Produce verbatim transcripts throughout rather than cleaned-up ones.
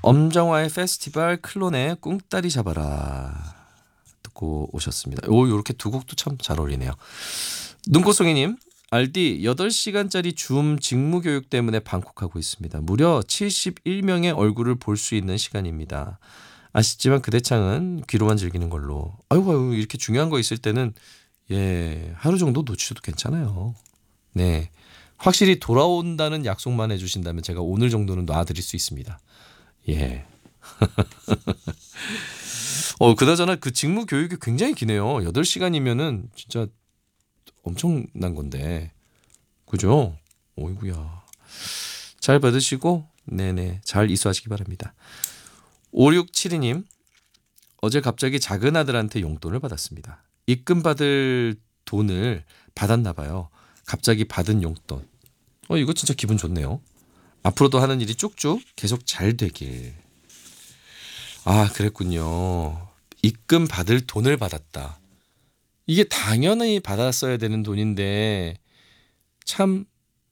엄정화의 페스티벌, 클론의 꿍따리 잡아라 듣고 오셨습니다. 오, 요렇게 두 곡도 참 잘 어울리네요. 눈꽃송이님, 알디 여덟 시간짜리 줌 직무교육 때문에 방콕하고 있습니다. 무려 칠십일 명의 얼굴을 볼 수 있는 시간입니다. 아쉽지만 그 대창은 귀로만 즐기는 걸로. 아이고, 아이고, 이렇게 중요한 거 있을 때는 예, 하루 정도 놓치셔도 괜찮아요. 네, 확실히 돌아온다는 약속만 해주신다면 제가 오늘 정도는 놔드릴 수 있습니다. 예. 어, 그나저나 그 직무 교육이 굉장히 기네요. 여덟 시간이면은 진짜 엄청난 건데. 그죠? 어이구야. 잘 받으시고, 네네. 잘 이수하시기 바랍니다. 오육칠이님, 어제 갑자기 작은 아들한테 용돈을 받았습니다. 입금받을 돈을 받았나 봐요. 갑자기 받은 용돈. 어, 이거 진짜 기분 좋네요. 앞으로도 하는 일이 쭉쭉 계속 잘 되길. 아, 그랬군요. 입금 받을 돈을 받았다. 이게 당연히 받았어야 되는 돈인데 참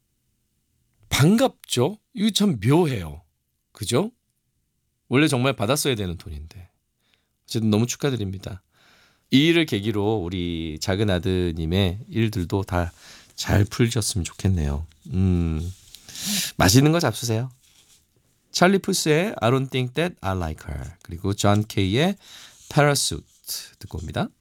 반갑죠? 이거 참 묘해요. 그죠? 원래 정말 받았어야 되는 돈인데. 어쨌든 너무 축하드립니다. 이 일을 계기로 우리 작은 아드님의 일들도 다 잘 풀렸으면 좋겠네요. 음, 맛있는 거 잡수세요. 찰리 푸스의 I don't think that I like her, 그리고 존 케이의 Parachute 듣고 옵니다.